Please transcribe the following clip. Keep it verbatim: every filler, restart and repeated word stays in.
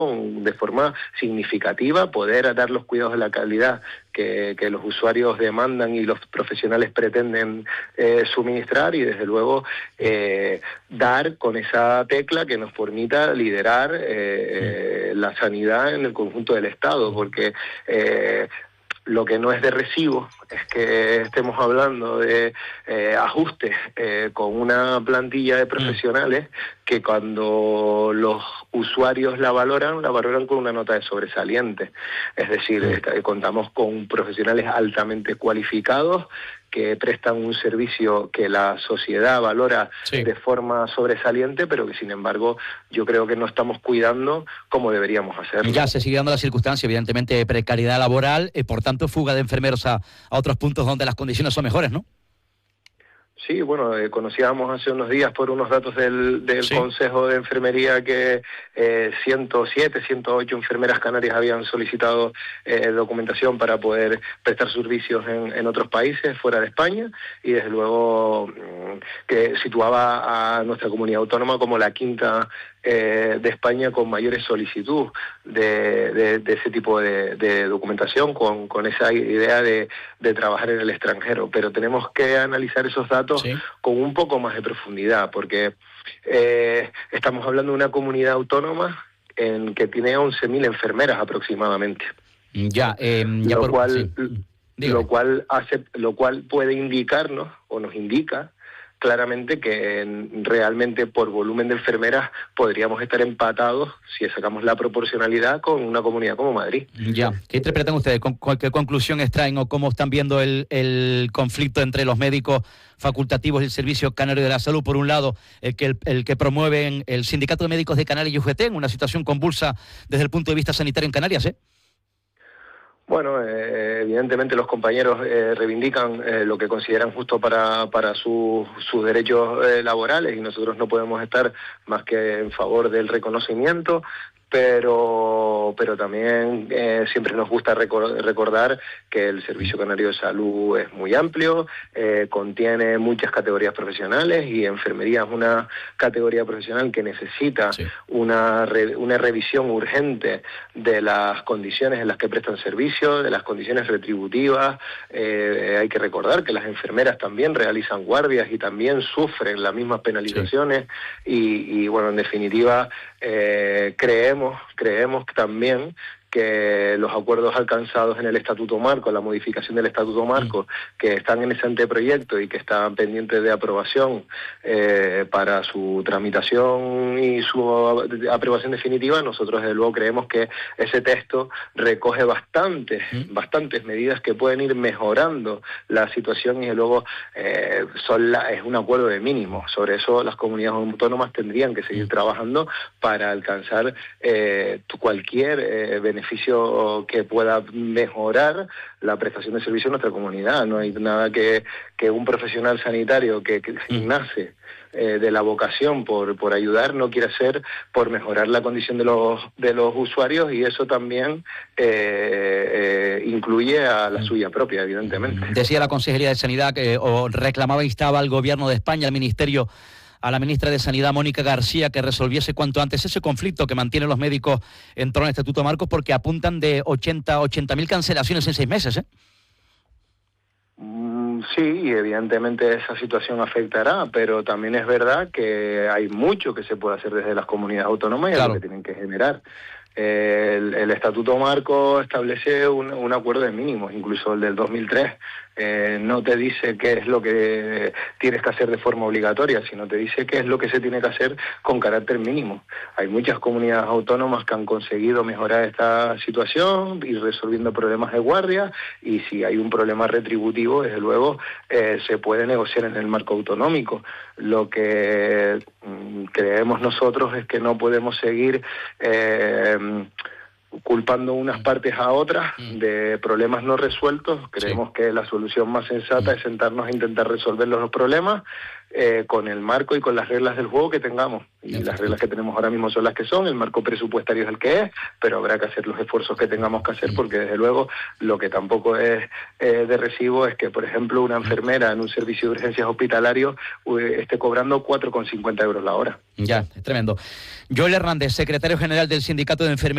de forma significativa, poder dar los cuidados de la calidad que, que los usuarios demandan y los profesionales pretenden eh, suministrar, y desde luego eh, dar con esa tecla que nos permita liderar eh, la sanidad en el conjunto del Estado, porque eh, lo que no es de recibo es que estemos hablando de eh, ajustes eh, con una plantilla de profesionales que cuando los usuarios la valoran, la valoran con una nota de sobresaliente. Es decir, eh, contamos con profesionales altamente cualificados que prestan un servicio que la sociedad valora sí. de forma sobresaliente, pero que sin embargo yo creo que no estamos cuidando como deberíamos hacerlo. Ya se sigue dando la circunstancia, evidentemente, precariedad laboral, y por tanto fuga de enfermeros a, a otros puntos donde las condiciones son mejores, ¿no? Sí, bueno, eh, conocíamos hace unos días por unos datos del, del sí. Consejo de Enfermería que eh, ciento siete, ciento ocho enfermeras canarias habían solicitado eh, documentación para poder prestar servicios en, en otros países fuera de España, y desde luego mmm, que situaba a nuestra comunidad autónoma como la quinta eh, de España con mayores solicitud de, de, de ese tipo de, de documentación, con, con esa idea de, de trabajar en el extranjero. Pero tenemos que analizar esos datos ¿sí? con un poco más de profundidad, porque eh, estamos hablando de una comunidad autónoma en que tiene once mil enfermeras aproximadamente. Ya, eh, ya lo por, cual, sí. lo cual hace, lo cual puede indicarnos o nos indica claramente que realmente por volumen de enfermeras podríamos estar empatados si sacamos la proporcionalidad con una comunidad como Madrid. Ya, ¿qué interpretan ustedes? ¿Con, con, ¿Qué conclusión extraen o cómo están viendo el, el conflicto entre los médicos facultativos y el Servicio Canario de la Salud? Por un lado, el que, el, el que promueven el Sindicato de Médicos de Canarias y U G T, en una situación convulsa desde el punto de vista sanitario en Canarias, ¿eh? Bueno, eh, evidentemente los compañeros eh, reivindican eh, lo que consideran justo para, para su, sus derechos eh, laborales, y nosotros no podemos estar más que en favor del reconocimiento, pero pero también eh, siempre nos gusta recor- recordar que el Servicio Canario de Salud es muy amplio, eh, contiene muchas categorías profesionales, y enfermería es una categoría profesional que necesita sí. una, re- una revisión urgente de las condiciones en las que prestan servicio, de las condiciones retributivas. Eh, hay que recordar que las enfermeras también realizan guardias y también sufren las mismas penalizaciones sí. y, y bueno, en definitiva eh, creemos creemos también que los acuerdos alcanzados en el Estatuto Marco, la modificación del Estatuto Marco, que están en ese anteproyecto y que están pendientes de aprobación eh, para su tramitación y su aprobación definitiva, nosotros desde luego creemos que ese texto recoge bastantes, ¿Mm? bastantes medidas que pueden ir mejorando la situación, y desde luego eh, son la, es un acuerdo de mínimo. Sobre eso las comunidades autónomas tendrían que seguir trabajando para alcanzar eh, cualquier eh, beneficio beneficio que pueda mejorar la prestación de servicio en nuestra comunidad. No hay nada que, que un profesional sanitario que, que mm. nace eh, de la vocación por, por ayudar no quiera hacer por mejorar la condición de los, de los usuarios, y eso también eh, eh, incluye a la mm. suya propia, evidentemente. Decía la Consejería de Sanidad que o reclamaba, instaba al Gobierno de España, al Ministerio, a la ministra de Sanidad, Mónica García, que resolviese cuanto antes ese conflicto que mantienen los médicos en torno al Estatuto Marcos, porque apuntan de ochenta mil cancelaciones en seis meses, ¿eh? Mm, sí, y evidentemente esa situación afectará, pero también es verdad que hay mucho que se puede hacer desde las comunidades autónomas y claro. es lo que tienen que generar. El, el Estatuto Marco establece un, un acuerdo de mínimos, incluso el del dos mil tres. Eh, no te dice qué es lo que tienes que hacer de forma obligatoria, sino te dice qué es lo que se tiene que hacer con carácter mínimo. Hay muchas comunidades autónomas que han conseguido mejorar esta situación y resolviendo problemas de guardia, y si hay un problema retributivo, desde luego eh, se puede negociar en el marco autonómico. Lo que mm, creemos nosotros es que no podemos seguir eh, culpando unas partes a otras de problemas no resueltos. Creemos sí. que la solución más sensata mm. es sentarnos a intentar resolver los problemas eh, con el marco y con las reglas del juego que tengamos. Y las reglas que tenemos ahora mismo son las que son, el marco presupuestario es el que es, pero habrá que hacer los esfuerzos que tengamos que hacer, porque desde luego lo que tampoco es eh, de recibo es que, por ejemplo, una enfermera en un servicio de urgencias hospitalario eh, esté cobrando cuatro con cincuenta euros la hora. Ya, es tremendo. Joel Hernández, secretario general del Sindicato de Enfermería.